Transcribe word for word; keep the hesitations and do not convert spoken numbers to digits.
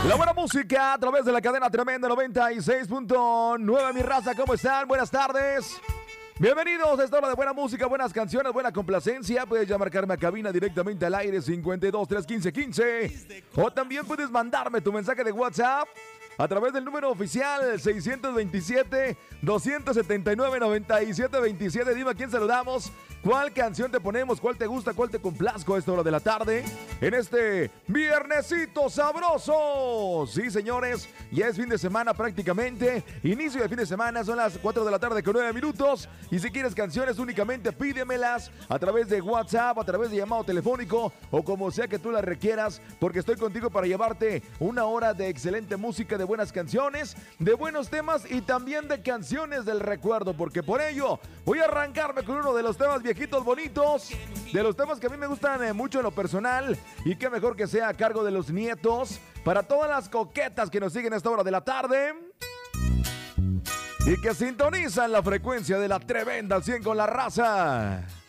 La buena música a través de la cadena Tremenda noventa y seis punto nueve. Mi raza, ¿cómo están? Buenas tardes. Bienvenidos a esta hora de buena música, buenas canciones, buena complacencia. Puedes ya marcarme a cabina directamente al aire cincuenta y dos, trescientos quince, quince. O también puedes mandarme tu mensaje de WhatsApp a través del número oficial seiscientos veintisiete, doscientos setenta y nueve, noventa y siete veintisiete. Dime a quién saludamos, cuál canción te ponemos, cuál te gusta, cuál te complazco a esta hora de la tarde, en este viernesito sabroso. Sí, señores, ya es fin de semana prácticamente, inicio de fin de semana, son las cuatro de la tarde con nueve minutos. Y si quieres canciones, únicamente pídemelas a través de WhatsApp, a través de llamado telefónico o como sea que tú las requieras, porque estoy contigo para llevarte una hora de excelente música, de buenas canciones, de buenos temas y también de canciones del recuerdo, porque por ello voy a arrancarme con uno de los temas viejitos bonitos, de los temas que a mí me gustan eh, mucho en lo personal, y qué mejor que sea a cargo de los nietos, para todas las coquetas que nos siguen a esta hora de la tarde y que sintonizan la frecuencia de la Tremenda al cien con la raza.